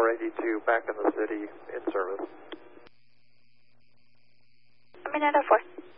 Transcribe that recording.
482 back in the city in service. Minute 4.